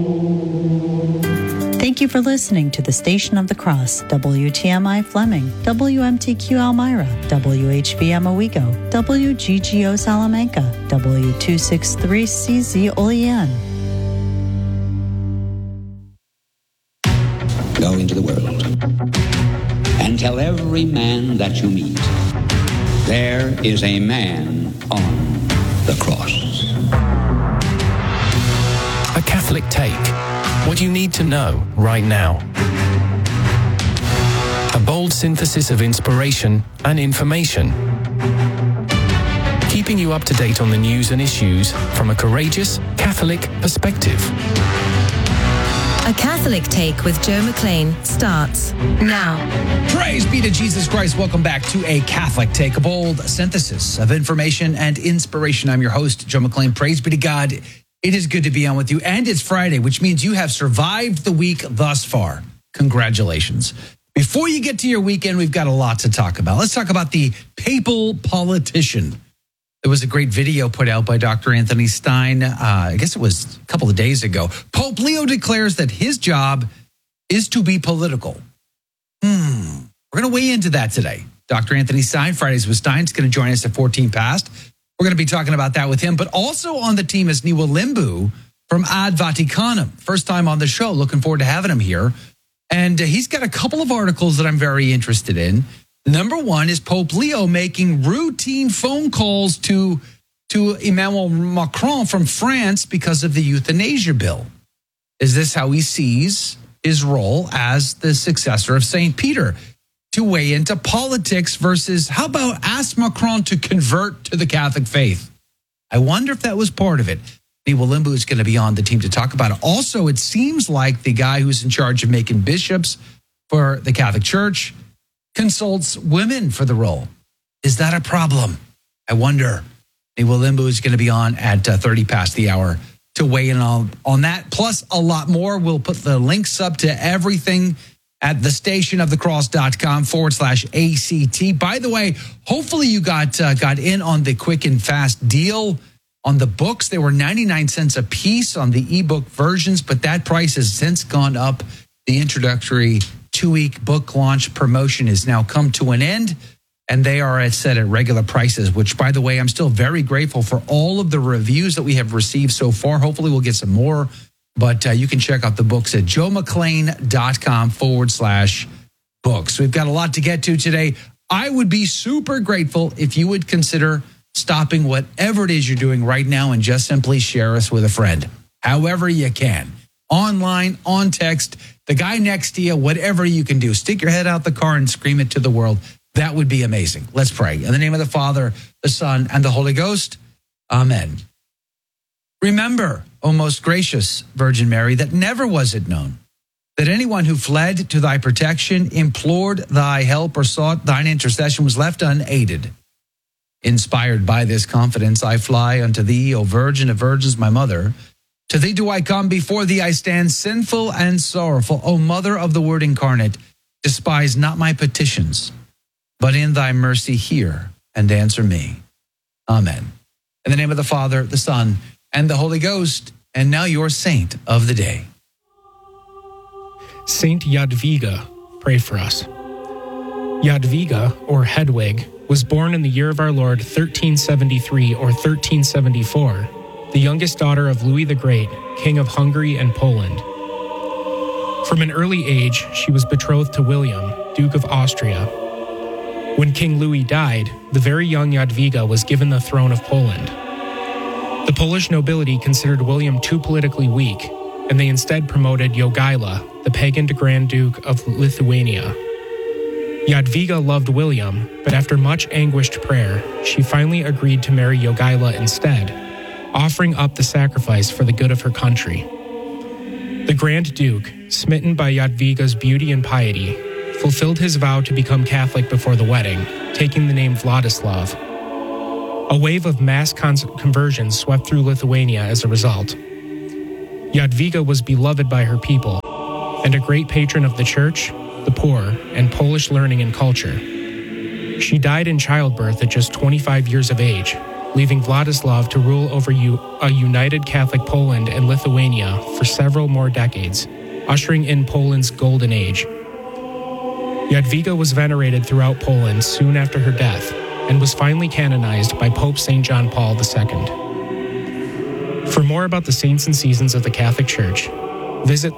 Thank you for listening to the Station of the Cross, WTMI Fleming, WMTQ Elmira, WHVM Owego, WGGO Salamanca, W263CZ Olean. Go into the world and tell every man that you meet, there is a man on the cross. A Catholic Take. What you need to know right now. A bold synthesis of inspiration and information. Keeping you up to date on the news and issues from a courageous Catholic perspective. A Catholic Take with Joe McLean starts now. Praise be to Jesus Christ. Welcome back to A Catholic Take, a bold synthesis of information and inspiration. I'm your host, Joe McLean. Praise be to God. It is good to be on with you. And it's Friday, which means you have survived the week thus far. Congratulations. Before you get to your weekend, we've got a lot to talk about. Let's talk about the papal politician. There was a great video put out by Dr. Anthony Stein. I guess it was a couple of days ago. Pope Leo declares that his job is to be political. We're going to weigh into that today. Dr. Anthony Stein, Fridays with Stein, is going to join us at 14 past. We're going to be talking about that with him. But also on the team is Niwa Limbu from Ad Vaticanum. First time on the show. Looking forward to having him here. And he's got a couple of articles that I'm very interested in. Number one is Pope Leo making routine phone calls to Emmanuel Macron from France because of the euthanasia bill. Is this how he sees his role as the successor of St. Peter? To weigh into politics versus how about ask Macron to convert to the Catholic faith? I wonder if that was part of it. Niwa Limbu is going to be on the team to talk about it. Also, it seems like the guy who's in charge of making bishops for the Catholic Church consults women for the role. Is that a problem? I wonder. Niwa Limbu is going to be on at 30 past the hour to weigh in on that, plus a lot more. We'll put the links up to everything at thestationofthecross.com/ACT. By the way, hopefully you got in on the quick and fast deal on the books. They were 99 cents a piece on the ebook versions, but that price has since gone up. The introductory 2-week book launch promotion has now come to an end, and they are set at regular prices, which, by the way, I'm still very grateful for all of the reviews that we have received so far. Hopefully we'll get some more. But you can check out the books at joemclain.com/books. We've got a lot to get to today. I would be super grateful if you would consider stopping whatever it is you're doing right now and just simply share us with a friend, however you can. Online, on text, the guy next to you, whatever you can do. Stick your head out the car and scream it to the world. That would be amazing. Let's pray. In the name of the Father, the Son, and the Holy Ghost. Amen. Remember, O most gracious Virgin Mary, that never was it known that anyone who fled to thy protection, implored thy help, or sought thine intercession was left unaided. Inspired by this confidence, I fly unto thee, O Virgin of Virgins, my mother. To thee do I come, before thee I stand, sinful and sorrowful. O Mother of the Word incarnate, despise not my petitions, but in thy mercy hear and answer me. Amen. In the name of the Father, the Son, and the Holy Ghost. And now your saint of the day. Saint Jadwiga, pray for us. Jadwiga, or Hedwig, was born in the year of our Lord 1373 or 1374, the youngest daughter of Louis the Great, King of Hungary and Poland. From an early age, she was betrothed to William, Duke of Austria. When King Louis died, the very young Jadwiga was given the throne of Poland. The Polish nobility considered William too politically weak, and they instead promoted Jogaila, the pagan Grand Duke of Lithuania. Jadwiga loved William, but after much anguished prayer, she finally agreed to marry Jogaila instead, offering up the sacrifice for the good of her country. The Grand Duke, smitten by Jadwiga's beauty and piety, fulfilled his vow to become Catholic before the wedding, taking the name Vladislav. A wave of mass conversions swept through Lithuania as a result. Jadwiga was beloved by her people, and a great patron of the church, the poor, and Polish learning and culture. She died in childbirth at just 25 years of age, leaving Vladislav to rule over a united Catholic Poland and Lithuania for several more decades, ushering in Poland's golden age. Jadwiga was venerated throughout Poland soon after her death and was finally canonized by Pope St. John Paul II. For more about the saints and seasons of the Catholic Church, visit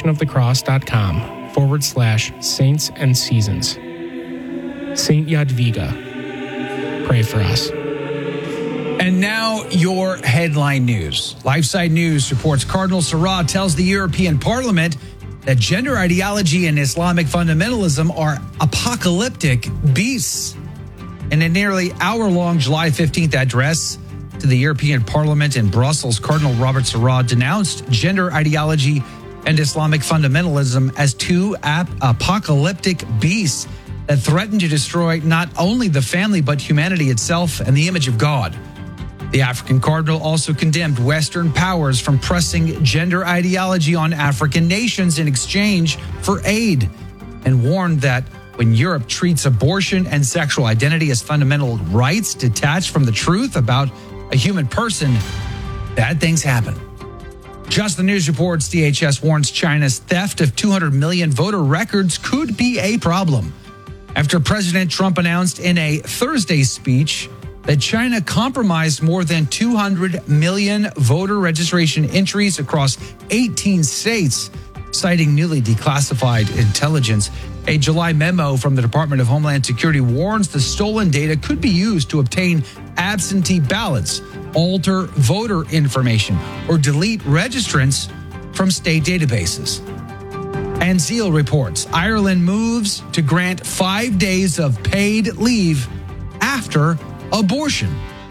thestationofthecross.com/saints and seasons. Saint Jadwiga, pray for us. And now your headline news. LifeSite News reports Cardinal Sarah tells the European Parliament that gender ideology and Islamic fundamentalism are apocalyptic beasts. In a nearly hour-long July 15th address to the European Parliament in Brussels, Cardinal Robert Sarah denounced gender ideology and Islamic fundamentalism as two apocalyptic beasts that threaten to destroy not only the family but humanity itself and the image of God. The African cardinal also condemned Western powers from pressing gender ideology on African nations in exchange for aid, and warned that when Europe treats abortion and sexual identity as fundamental rights detached from the truth about a human person, bad things happen. Just the News reports DHS warns China's theft of 200 million voter records could be a problem after President Trump announced in a Thursday speech that China compromised more than 200 million voter registration entries across 18 states, citing newly declassified intelligence. A July memo from the Department of Homeland Security warns the stolen data could be used to obtain absentee ballots, alter voter information, or delete registrants from state databases. And Zeal reports Ireland moves to grant 5 days of paid leave after abortion.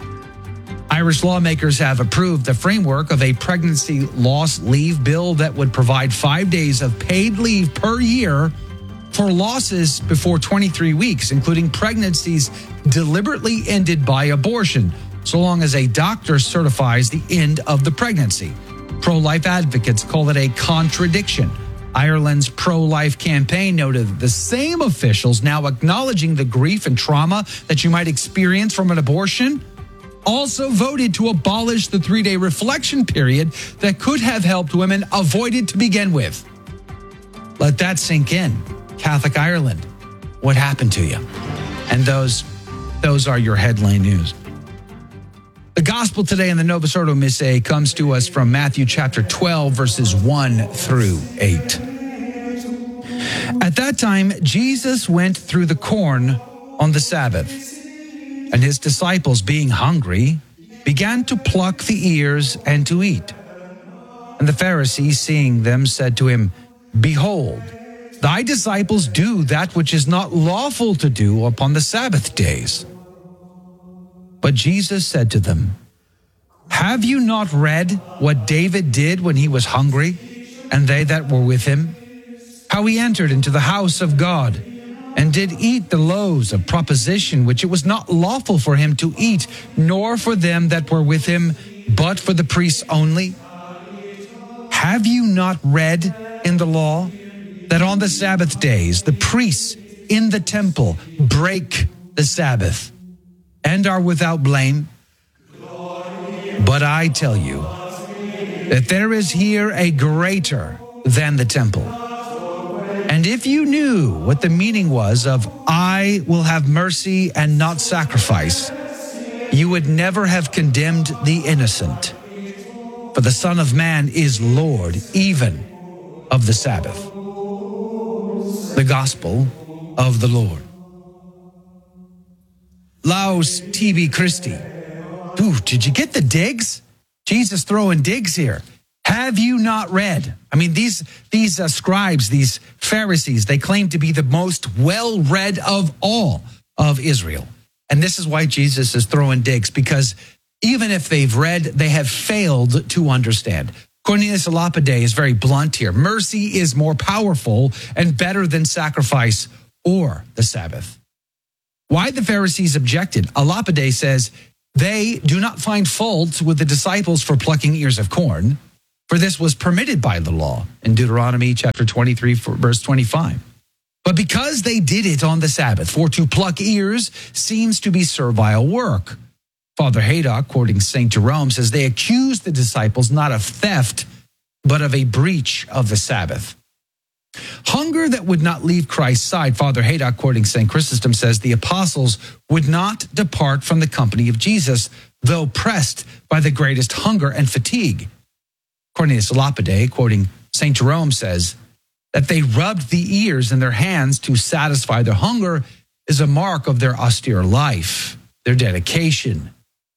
Irish lawmakers have approved the framework of a pregnancy loss leave bill that would provide 5 days of paid leave per year for losses before 23 weeks, including pregnancies deliberately ended by abortion, so long as a doctor certifies the end of the pregnancy. Pro-life advocates call it a contradiction. Ireland's pro-life campaign noted that the same officials now acknowledging the grief and trauma that you might experience from an abortion also voted to abolish the 3-day reflection period that could have helped women avoid it to begin with. Let that sink in. Catholic Ireland, what happened to you? And those are your headline news. The gospel today in the Novus Ordo Missae comes to us from Matthew chapter 12, verses 1 through 8. At that time, Jesus went through the corn on the Sabbath, and his disciples, being hungry, began to pluck the ears and to eat. And the Pharisees, seeing them, said to him, Behold, thy disciples do that which is not lawful to do upon the Sabbath days. But Jesus said to them, Have you not read what David did when he was hungry, and they that were with him? How he entered into the house of God, and did eat the loaves of proposition, which it was not lawful for him to eat, nor for them that were with him, but for the priests only? Have you not read in the law that on the Sabbath days the priests in the temple break the Sabbath and are without blame? But I tell you that there is here a greater than the temple. And if you knew what the meaning was of I will have mercy and not sacrifice, you would never have condemned the innocent. For the Son of Man is Lord even of the Sabbath. The Gospel of the Lord. Laus tibi Christi. Ooh, did you get the digs? Jesus throwing digs here. Have you not read? I mean, these scribes, these Pharisees, they claim to be the most well-read of all of Israel. And this is why Jesus is throwing digs, because even if they've read, they have failed to understand. Cornelius a Lapide is very blunt here. Mercy is more powerful and better than sacrifice or the Sabbath. Why the Pharisees objected? A Lapide says, they do not find fault with the disciples for plucking ears of corn, for this was permitted by the law in Deuteronomy chapter 23, verse 25. But because they did it on the Sabbath, for to pluck ears seems to be servile work. Father Haydock, quoting St. Jerome, says they accused the disciples not of theft, but of a breach of the Sabbath. Hunger that would not leave Christ's side. Father Haydock, quoting St. Chrysostom, says the apostles would not depart from the company of Jesus, though pressed by the greatest hunger and fatigue. Cornelius Lapide, quoting St. Jerome, says that they rubbed the ears in their hands to satisfy their hunger is a mark of their austere life, their dedication.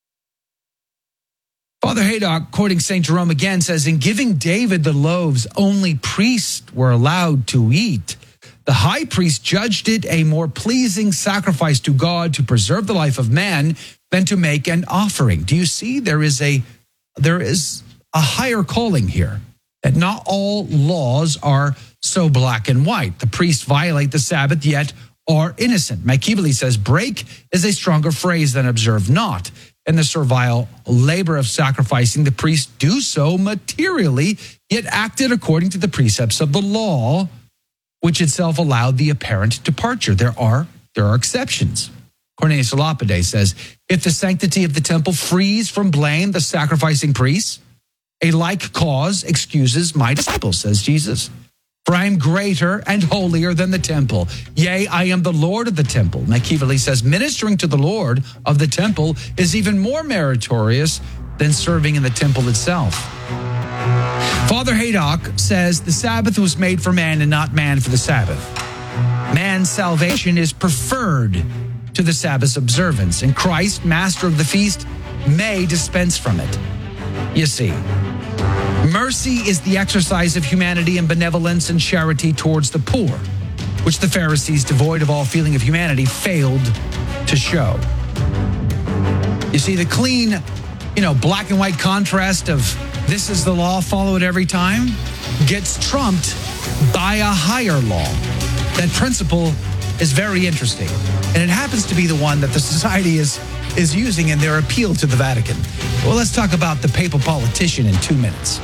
Father Haydock, quoting St. Jerome again, says, in giving David the loaves, only priests were allowed to eat. The high priest judged it a more pleasing sacrifice to God to preserve the life of man than to make an offering. Do you see? There is a higher calling here, that not all laws are so black and white. The priests violate the Sabbath, yet are innocent. Machiavelli says, break is a stronger phrase than observe not. In the servile labor of sacrificing, the priests do so materially, yet acted according to the precepts of the law, which itself allowed the apparent departure. There are exceptions. Cornelius Lapide says, if the sanctity of the temple frees from blame the sacrificing priests, a like cause excuses my disciples, says Jesus. For I am greater and holier than the temple. Yea, I am the Lord of the temple. Machiavelli says, ministering to the Lord of the temple is even more meritorious than serving in the temple itself. Father Haydock says the Sabbath was made for man and not man for the Sabbath. Man's salvation is preferred to the Sabbath's observance, and Christ, master of the feast, may dispense from it. You see, mercy is the exercise of humanity and benevolence and charity towards the poor, which the Pharisees, devoid of all feeling of humanity, failed to show. You see, the clean, black and white contrast of this is the law, follow it every time, gets trumped by a higher law. That principle is very interesting, and it happens to be the one that the society is using in their appeal to the Vatican. Well, let's talk about the papal politician in 2 minutes.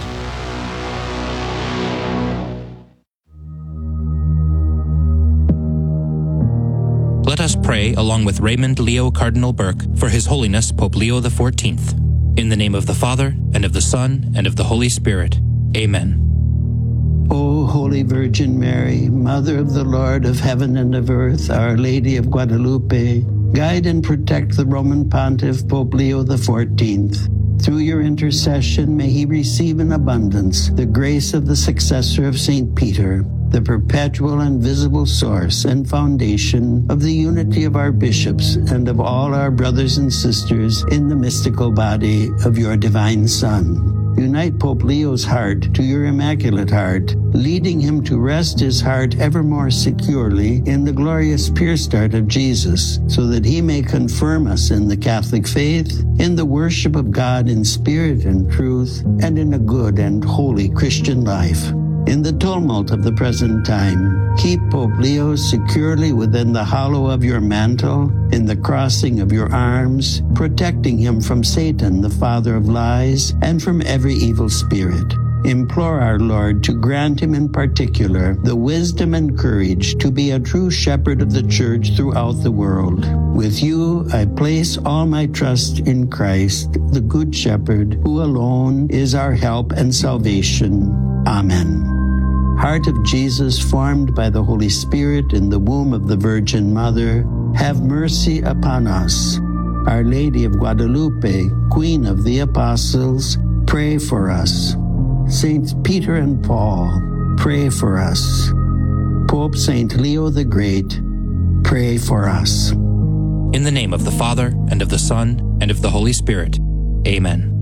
Let us pray along with Raymond Leo Cardinal Burke for His Holiness Pope Leo XIV. In the name of the Father, and of the Son, and of the Holy Spirit. Amen. O Holy Virgin Mary, Mother of the Lord of heaven and of earth, Our Lady of Guadalupe, guide and protect the Roman Pontiff Pope Leo XIV. Through your intercession, may he receive in abundance the grace of the successor of St. Peter, the perpetual and visible source and foundation of the unity of our bishops and of all our brothers and sisters in the mystical body of your divine Son. Unite Pope Leo's heart to your Immaculate Heart, leading him to rest his heart ever more securely in the glorious pierced heart of Jesus, so that he may confirm us in the Catholic faith, in the worship of God in spirit and truth, and in a good and holy Christian life. In the tumult of the present time, keep Pope Leo securely within the hollow of your mantle, in the crossing of your arms, protecting him from Satan, the father of lies, and from every evil spirit. Implore our Lord to grant him in particular the wisdom and courage to be a true shepherd of the Church throughout the world. With you, I place all my trust in Christ, the Good Shepherd, who alone is our help and salvation. Amen. Heart of Jesus, formed by the Holy Spirit in the womb of the Virgin Mother, have mercy upon us. Our Lady of Guadalupe, Queen of the Apostles, pray for us. Saints Peter and Paul, pray for us. Pope St. Leo the Great, pray for us. In the name of the Father, and of the Son, and of the Holy Spirit. Amen.